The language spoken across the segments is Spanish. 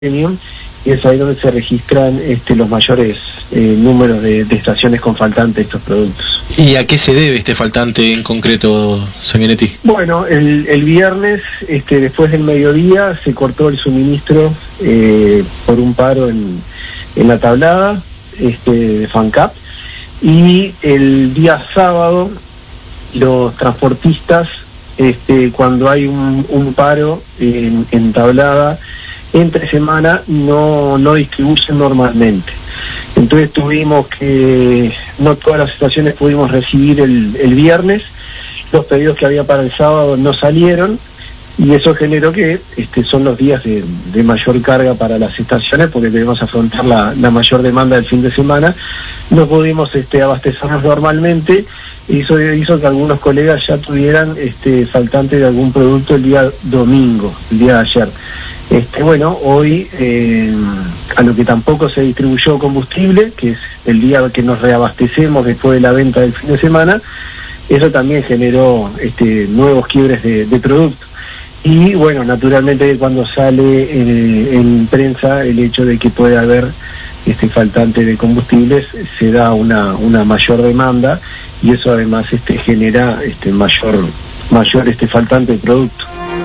premium, y es ahí donde se registran los mayores números de estaciones con faltante de estos productos. ¿Y a qué se debe este faltante en concreto, Sanguinetti? Bueno, el viernes, después del mediodía, se cortó el suministro por un paro en la tablada de FANCAP, y el día sábado los transportistas, cuando hay un paro en tablada, entre semana no distribuyen normalmente. Entonces tuvimos que, no todas las estaciones pudimos recibir el viernes, los pedidos que había para el sábado no salieron, y eso generó que son los días de mayor carga para las estaciones, porque debemos afrontar la mayor demanda del fin de semana. No pudimos abastecernos normalmente, y eso hizo que algunos colegas ya tuvieran faltante de algún producto el día domingo, el día de ayer. Bueno, hoy, a lo que tampoco se distribuyó combustible, que es el día que nos reabastecemos después de la venta del fin de semana, eso también generó nuevos quiebres de producto. Y bueno, naturalmente cuando sale en prensa el hecho de que puede haber faltante de combustibles, se da una mayor demanda, y eso además genera mayor faltante de producto.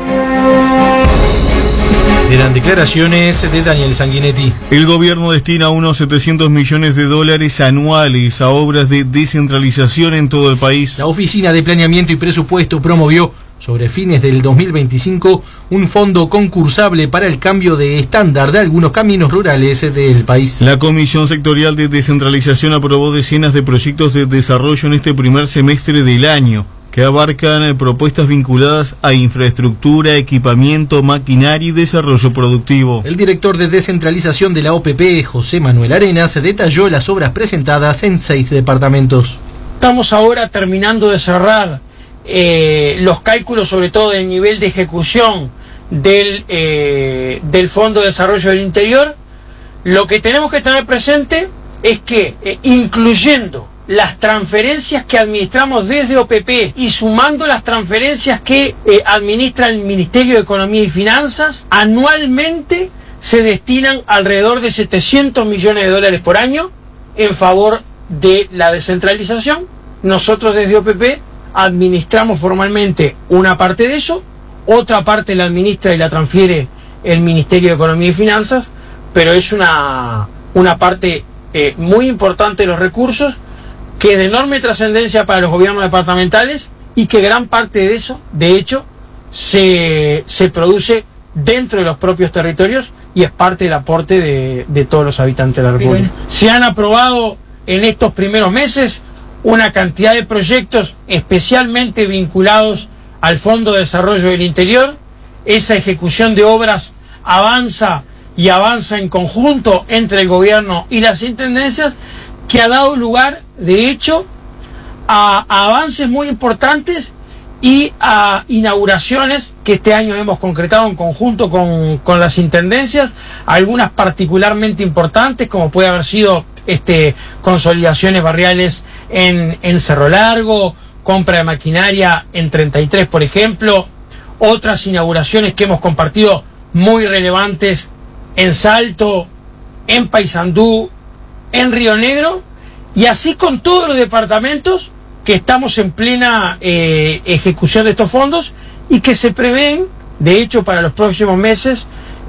Eran declaraciones de Daniel Sanguinetti. El gobierno destina unos $700 millones anuales a obras de descentralización en todo el país. La Oficina de Planeamiento y Presupuesto promovió sobre fines del 2025 un fondo concursable para el cambio de estándar de algunos caminos rurales del país. La Comisión Sectorial de Descentralización aprobó decenas de proyectos de desarrollo en este primer semestre del año, que abarcan propuestas vinculadas a infraestructura, equipamiento, maquinaria y desarrollo productivo. El director de descentralización de la OPP, José Manuel Arenas, detalló las obras presentadas en 6 departamentos. Estamos ahora terminando de cerrar los cálculos, sobre todo del nivel de ejecución del Fondo de Desarrollo del Interior. Lo que tenemos que tener presente es que, incluyendo las transferencias que administramos desde OPP y sumando las transferencias que administra el Ministerio de Economía y Finanzas, anualmente se destinan alrededor de $700 millones por año en favor de la descentralización. Nosotros desde OPP administramos formalmente una parte de eso, otra parte la administra y la transfiere el Ministerio de Economía y Finanzas, pero es una parte muy importante de los recursos, que es de enorme trascendencia para los gobiernos departamentales, y que gran parte de eso, de hecho, se produce dentro de los propios territorios y es parte del aporte de todos los habitantes de la República. Se han aprobado en estos primeros meses una cantidad de proyectos especialmente vinculados al Fondo de Desarrollo del Interior. Esa ejecución de obras avanza en conjunto entre el gobierno y las intendencias, que ha dado lugar, de hecho, a avances muy importantes y a inauguraciones que este año hemos concretado en conjunto con las intendencias, algunas particularmente importantes, como puede haber sido consolidaciones barriales en Cerro Largo, compra de maquinaria en 33, por ejemplo, otras inauguraciones que hemos compartido muy relevantes en Salto, en Paysandú, en Río Negro, y así con todos los departamentos que estamos en plena ejecución de estos fondos, y que se prevén, de hecho, para los próximos meses,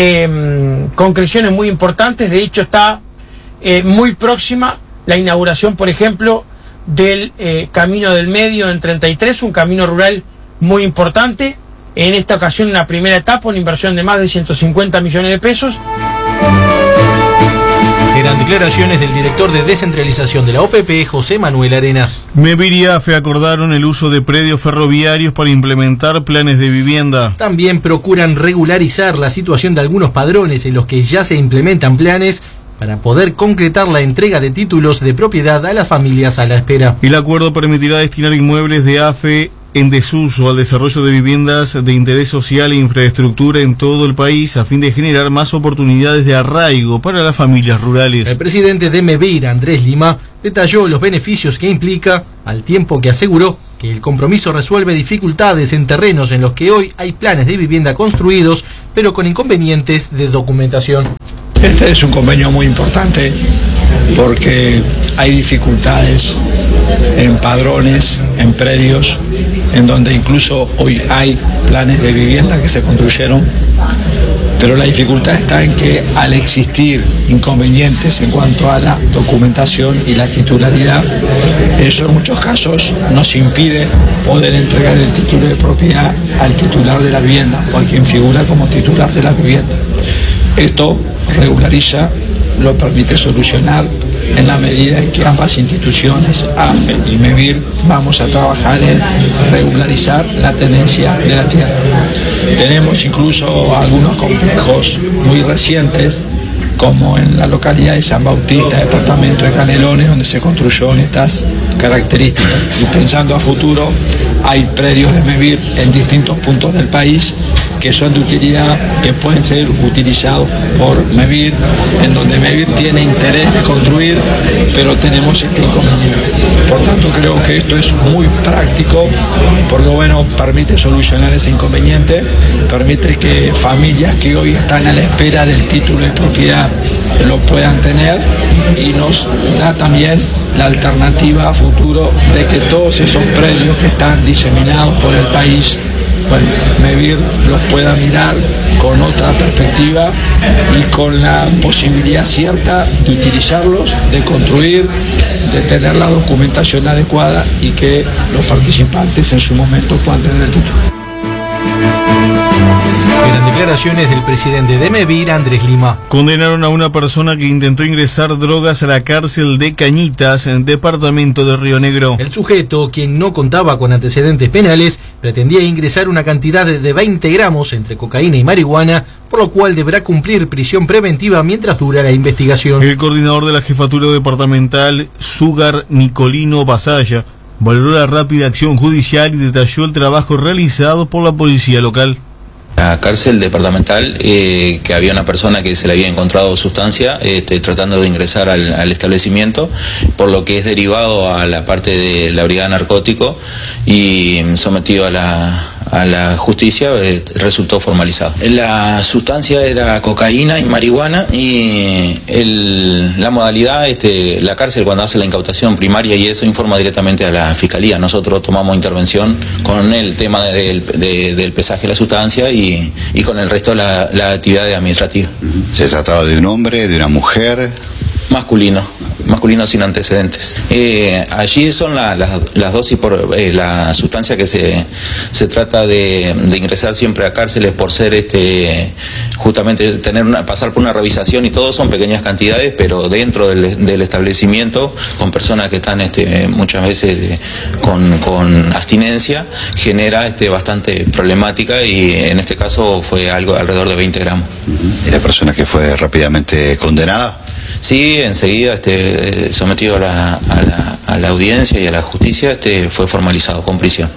concreciones muy importantes. De hecho, está muy próxima la inauguración, por ejemplo, del Camino del Medio en 33, un camino rural muy importante. En esta ocasión, en la primera etapa, una inversión de más de $150 millones. Eran declaraciones del director de descentralización de la OPP, José Manuel Arenas. MEBIR y AFE acordaron el uso de predios ferroviarios para implementar planes de vivienda. También procuran regularizar la situación de algunos padrones en los que ya se implementan planes para poder concretar la entrega de títulos de propiedad a las familias a la espera. El acuerdo permitirá destinar inmuebles de AFE en desuso al desarrollo de viviendas de interés social e infraestructura en todo el país, a fin de generar más oportunidades de arraigo para las familias rurales. El presidente de MEBIR, Andrés Lima, detalló los beneficios que implica al tiempo que aseguró que el compromiso resuelve dificultades en terrenos en los que hoy hay planes de vivienda construidos, pero con inconvenientes de documentación. Este es un convenio muy importante porque hay dificultades en padrones, en predios, en donde incluso hoy hay planes de vivienda que se construyeron, pero la dificultad está en que al existir inconvenientes en cuanto a la documentación y la titularidad, eso en muchos casos nos impide poder entregar el título de propiedad al titular de la vivienda o a quien figura como titular de la vivienda. Esto regulariza, lo permite solucionar en la medida en que ambas instituciones, AFE y MEVIR, vamos a trabajar en regularizar la tenencia de la tierra. Tenemos incluso algunos complejos muy recientes, como en la localidad de San Bautista, departamento de Canelones, donde se construyó en estas características. Y pensando a futuro, hay predios de MEVIR en distintos puntos del país que son de utilidad, que pueden ser utilizados por MEVIR, en donde MEVIR tiene interés de construir, pero tenemos este inconveniente. Por tanto, creo que esto es muy práctico, porque bueno, permite solucionar ese inconveniente, permite que familias que hoy están a la espera del título de propiedad lo puedan tener, y nos da también la alternativa a futuro de que todos esos predios que están diseminados por el país, bueno, MEVIR los pueda mirar con otra perspectiva y con la posibilidad cierta de utilizarlos, de construir, de tener la documentación adecuada y que los participantes en su momento puedan tener el título. Eran declaraciones del presidente de MEVIR, Andrés Lima. Condenaron a una persona que intentó ingresar drogas a la cárcel de Cañitas, en el departamento de Río Negro. El sujeto, quien no contaba con antecedentes penales, pretendía ingresar una cantidad de 20 gramos entre cocaína y marihuana, por lo cual deberá cumplir prisión preventiva mientras dura la investigación. El coordinador de la jefatura departamental, Sugar Nicolino Basaya, valoró la rápida acción judicial y detalló el trabajo realizado por la policía local. La cárcel departamental, que había una persona que se le había encontrado sustancia tratando de ingresar al establecimiento, por lo que es derivado a la parte de la brigada narcótico y sometido a la justicia, resultó formalizado. La sustancia era cocaína y marihuana, y la modalidad, la cárcel cuando hace la incautación primaria y eso informa directamente a la fiscalía. Nosotros tomamos intervención con el tema del pesaje de la sustancia y con el resto de la actividad administrativa. ¿Se trataba de un hombre, de una mujer? Masculino sin antecedentes. Allí son las dosis por la sustancia que se trata de ingresar siempre a cárceles por ser justamente pasar por una revisación, y todo son pequeñas cantidades, pero dentro del establecimiento, con personas que están muchas veces con abstinencia, genera bastante problemática, y en este caso fue algo alrededor de 20 gramos. ¿Y la persona que fue rápidamente condenada? Sí, enseguida sometido a la audiencia y a la justicia, fue formalizado con prisión.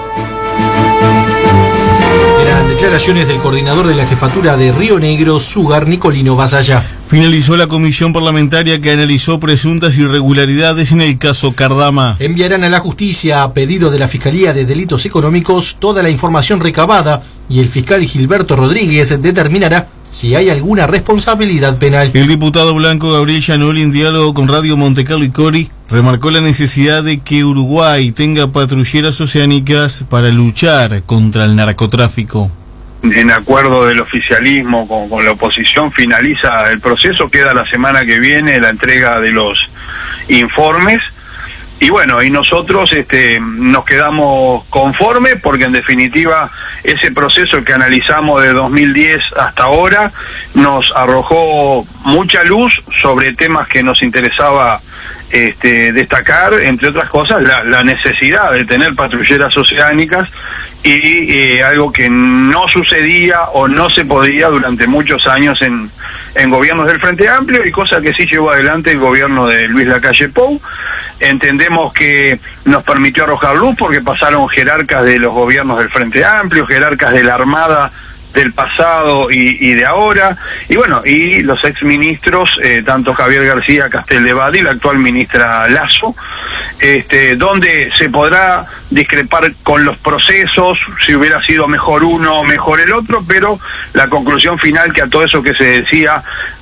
Eran declaraciones del coordinador de la jefatura de Río Negro, Sugar Nicolino Basaya. Finalizó la comisión parlamentaria que analizó presuntas irregularidades en el caso Cardama. Enviarán a la justicia, a pedido de la Fiscalía de Delitos Económicos, toda la información recabada, y el fiscal Gilberto Rodríguez determinará si hay alguna responsabilidad penal. El diputado blanco Gabriel Gianoli, en diálogo con Radio Montecarlo y Cori, remarcó la necesidad de que Uruguay tenga patrulleras oceánicas para luchar contra el narcotráfico. En acuerdo del oficialismo con la oposición, finaliza el proceso, queda la semana que viene la entrega de los informes. Y bueno, y nosotros nos quedamos conformes, porque en definitiva ese proceso que analizamos de 2010 hasta ahora nos arrojó mucha luz sobre temas que nos interesaba destacar, entre otras cosas la necesidad de tener patrulleras oceánicas, y algo que no sucedía o no se podía durante muchos años en gobiernos del Frente Amplio, y cosa que sí llevó adelante el gobierno de Luis Lacalle Pou. Entendemos que nos permitió arrojar luz porque pasaron jerarcas de los gobiernos del Frente Amplio, jerarcas de la Armada del pasado y de ahora, y bueno, y los exministros, tanto Javier García Castelldevall y la actual ministra Lasso, donde se podrá discrepar con los procesos, si hubiera sido mejor uno o mejor el otro, pero la conclusión final, que a todo eso que se decía